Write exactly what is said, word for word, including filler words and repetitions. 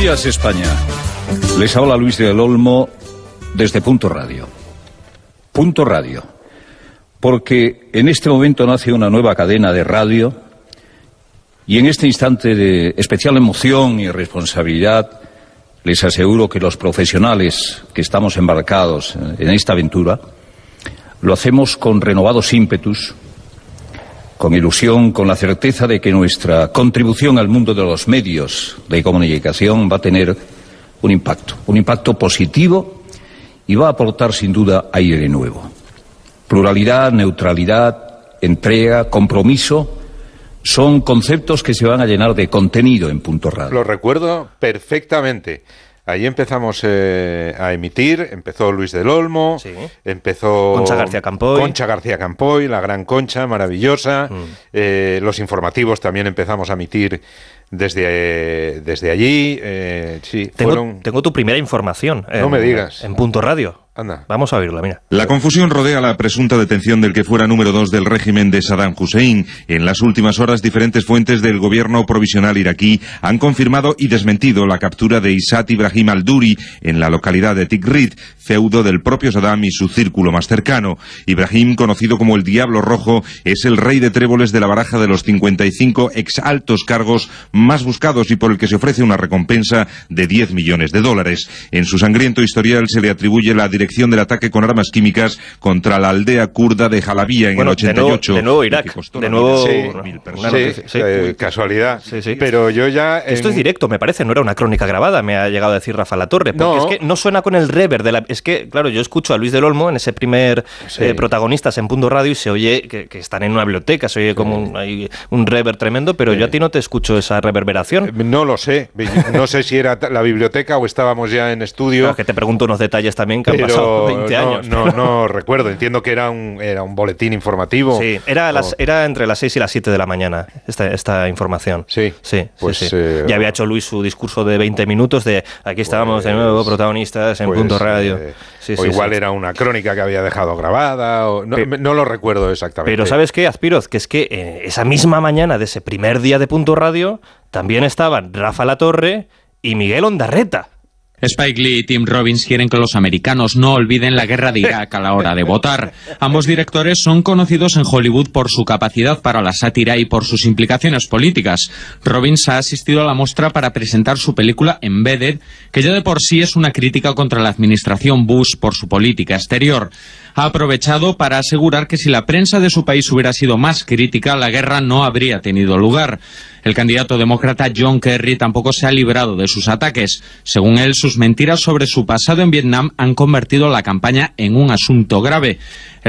días, España. Les habla Luis del Olmo desde Punto Radio. Punto Radio. Porque en este momento nace una nueva cadena de radio y en este instante de especial emoción y responsabilidad les aseguro que los profesionales que estamos embarcados en esta aventura lo hacemos con renovados ímpetus, con ilusión, con la certeza de que nuestra contribución al mundo de los medios de comunicación va a tener un impacto, un impacto positivo y va a aportar sin duda aire nuevo. Pluralidad, neutralidad, entrega, compromiso son conceptos que se van a llenar de contenido en Punto Radio. Lo recuerdo perfectamente. Ahí empezamos eh, a emitir, empezó Luis del Olmo, sí. empezó Concha García Campoy. Concha García Campoy, la gran Concha, maravillosa. Mm. Eh, los informativos también empezamos a emitir desde, eh, desde allí. Eh, sí, tengo, fueron... tengo tu primera información. No en, me digas. En Punto Radio. Anda. Vamos a oírla, mira. La confusión rodea la presunta detención del que fuera número dos del régimen de Saddam Hussein. En las últimas horas, diferentes fuentes del gobierno provisional iraquí han confirmado y desmentido la captura de Isat Ibrahim al-Duri en la localidad de Tikrit, feudo del propio Saddam y su círculo más cercano. Ibrahim, conocido como el Diablo Rojo, es el rey de tréboles de la baraja de los cincuenta y cinco ex altos cargos más buscados y por el que se ofrece una recompensa de diez millones de dólares. En su sangriento historial se le atribuye la dirección del ataque con armas químicas contra la aldea kurda de Jalabía en bueno, el ochenta y ocho. De nuevo, de nuevo Irak, de nuevo... Sí, sí, sí, eh, casualidad. Sí, sí. Pero yo ya... En... Esto es directo, me parece, no era una crónica grabada, me ha llegado a decir Rafa Latorre, porque no. es que no suena con el rever de la... Es que, claro, yo escucho a Luis del Olmo en ese primer sí. eh, protagonistas en Punto Radio y se oye que, que están en una biblioteca, se oye como un, hay un rever tremendo, pero sí. yo a ti no te escucho esa reverberación. No lo sé, no sé si era la biblioteca o estábamos ya en estudio. Claro, que te pregunto unos detalles también que pero... han pasado veinte años. No, no, no recuerdo. Entiendo que era un, era un boletín informativo. Sí, era, o... las, era entre las seis y las siete de la mañana esta, esta información. Sí, sí, pues, sí, sí. Eh, ya había hecho Luis su discurso de veinte minutos de aquí estábamos pues, de nuevo protagonistas en pues, Punto Radio. Eh, sí, o sí, igual sí. era una crónica que había dejado grabada. O, no, pero, no lo recuerdo exactamente. Pero ¿sabes qué, Azpiroz? Que es que eh, esa misma mañana de ese primer día de Punto Radio también estaban Rafa Latorre y Miguel Ondarreta. Spike Lee y Tim Robbins quieren que los americanos no olviden la guerra de Irak a la hora de votar. Ambos directores son conocidos en Hollywood por su capacidad para la sátira y por sus implicaciones políticas. Robbins ha asistido a la muestra para presentar su película Embedded, que ya de por sí es una crítica contra la administración Bush por su política exterior. Ha aprovechado para asegurar que si la prensa de su país hubiera sido más crítica, la guerra no habría tenido lugar. El candidato demócrata John Kerry tampoco se ha librado de sus ataques. Según él, sus mentiras sobre su pasado en Vietnam han convertido la campaña en un asunto grave.